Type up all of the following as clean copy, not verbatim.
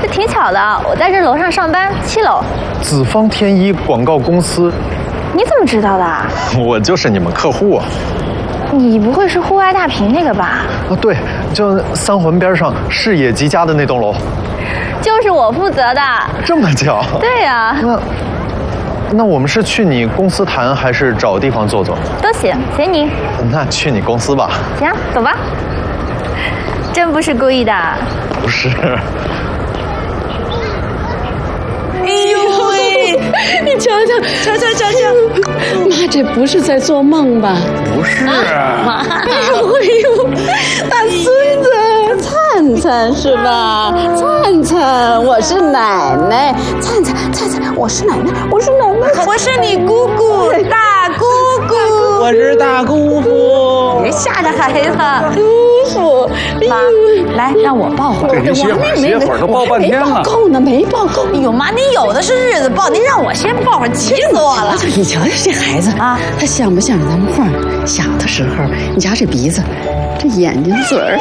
挺巧的，我在这楼上上班，7楼。 紫方天一广告公司。 你怎么知道的？ 我就是你们客户啊。 你不会是户外大屏那个吧？ 啊，对，就三环边上视野极佳的那栋楼。 就是我负责的。 这么巧？ 对呀。 那我们是去你公司谈，还是找地方坐坐？ 都行，随你。 那去你公司吧。 行，走吧。真不是故意的。 不是。 哎呦喂！你瞧瞧，妈，这不是在做梦吧？ 不是。 妈，哎呦，大孙子灿灿是吧？灿灿，我是奶奶。灿灿，我是奶奶，我是你姑姑，大姑姑。 我是大姑父。 别吓着孩子。姑父，妈，来让我抱会儿。 这歇会儿都抱半天了。 没抱够。哎呦妈，你有的是日子抱，您让我先抱会儿，急死我了。你瞧瞧这孩子啊，他像不像咱们画小的时候？你瞧这鼻子，这眼睛嘴儿。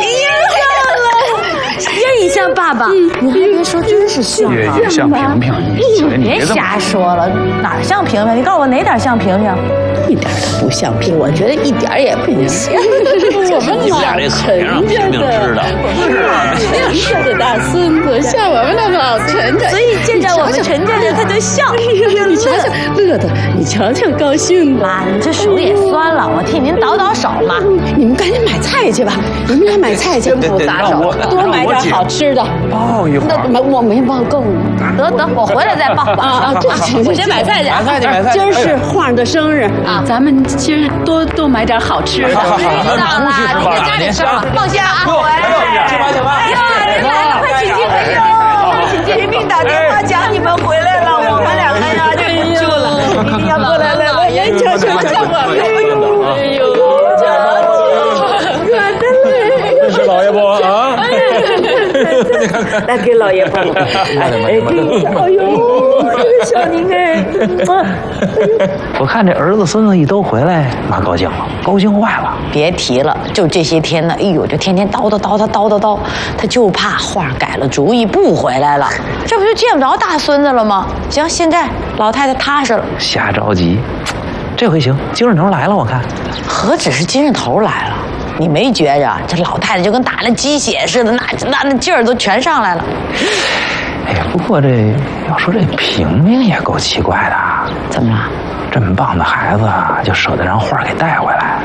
也像爸爸，你还别说，真是像。 也像萍萍， 你别瞎说了，哪像萍萍？你告诉我哪点像萍萍？一点都不像萍，我觉得一点也不像。我们老陈家的，陈家的大孙子像我们的老陈家，所以见着我们陈家人他就笑。你瞧瞧，乐的，你瞧瞧，高兴的。妈，你这手也酸了，我替您倒手嘛。你们赶紧买菜去吧，你们俩买菜去，不撒手，多买点好吃的。 抱一会儿。 那我没抱够呢。得，我回来再抱吧。啊，我先买菜去。 买菜。 今儿是晃的生日啊，咱们今儿多买点好吃的。 好， 你在家里吃吧，放心啊。 去吧。 哎呀，人来了，快请进，哎呦，拼命打电话讲你们回来了，我们两个呀就不住了。一定要过来，来，瞧我，哎呦，软的嘞。 是老爷不啊？ 来给老爷抱。哎呦，这个小宁哎。 我看这儿子孙子一都回来，妈高兴了，高兴坏了。 别提了，就这些天呢，哎呦，就天天叨叨，他就怕话改了主意不回来了，这不就见不着大孙子了吗？行，现在老太太踏实了， 瞎着急，这回行，精神头来了，我看。 何止是精神头来了，你没觉着这老太太就跟打了鸡血似的，那劲儿都全上来了。 哎呀，不过这要说这萍萍也够奇怪的啊！ 怎么了？ 这么棒的孩子就舍得让画给带回来？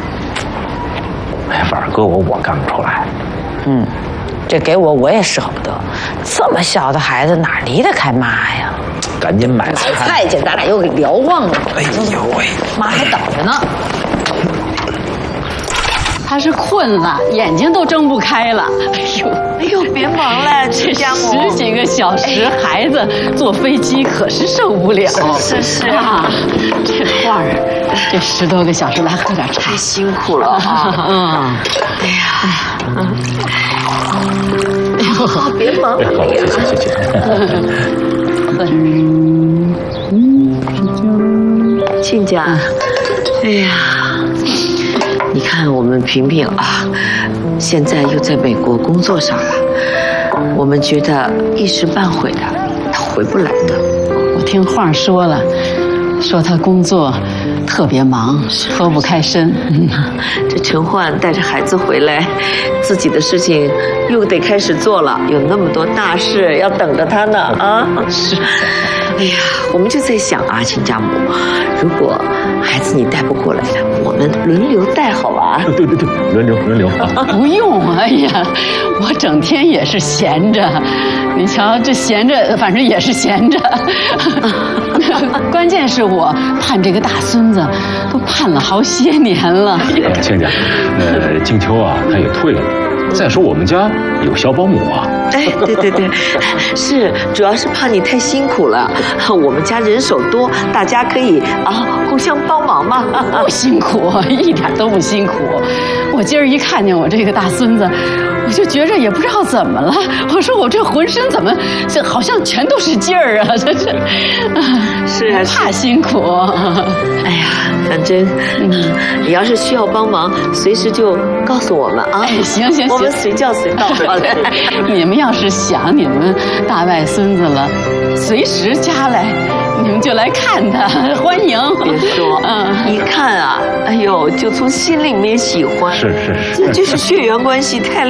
哎，反正搁我干不出来。 这给我也舍不得。这么小的孩子哪离得开妈呀？ 赶紧买菜去，咱俩又给聊忘了。 哎呦喂， 妈还等着呢。 他是困了，眼睛都睁不开了。 哎呦，别忙了， 这10几个小时，孩子坐飞机可是受不了。 是啊，这画儿，这10多个小时，来喝点茶， 太辛苦了啊！哎呀，好，别忙。 亲家，哎呀。你看我们萍萍啊，现在又在美国工作上了，我们觉得一时半会的她回不来的。 我听话说了，说她工作特别忙，脱不开身。 这陈焕带着孩子回来，自己的事情又得开始做了，有那么多大事要等着他呢啊！ 是。 哎呀，我们就在想啊，亲家母，如果孩子你带不过来，我们轮流带好吧？ 对，轮流啊！ 不用，哎呀，我整天也是闲着，你瞧这闲着，反正也是闲着。关键是我盼这个大孙子，都盼了好些年了。 亲家，静秋啊，她也退了。再说我们家有小保姆啊。 哎，对，是，主要是怕你太辛苦了。我们家人手多，大家可以互相帮忙嘛。 不辛苦，一点都不辛苦。我今儿一看见我这个大孙子， 我就觉着也不知道怎么了，我说我这浑身怎么这好像全都是劲儿啊，这是， 是啊， 怕辛苦。 哎呀，反正你要是需要帮忙，随时就告诉我们啊。 哎，行， 我们随叫随到。 好嘞，你们要是想你们大外孙子了，随时家来，你们就来看他，欢迎。 别说，一看啊，哎呦，就从心里面喜欢。 是， 这就是血缘关系太